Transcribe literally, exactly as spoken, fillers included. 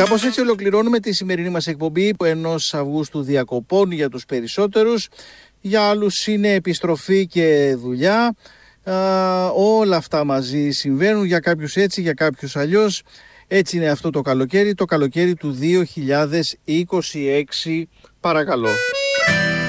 Κάπως έτσι ολοκληρώνουμε τη σημερινή μας εκπομπή που ενός Αυγούστου διακοπών για τους περισσότερους. Για άλλους είναι επιστροφή και δουλειά. Α, όλα αυτά μαζί συμβαίνουν, για κάποιους έτσι, για κάποιους αλλιώς. Έτσι είναι αυτό το καλοκαίρι, το καλοκαίρι του δύο χιλιάδες είκοσι έξι. Παρακαλώ.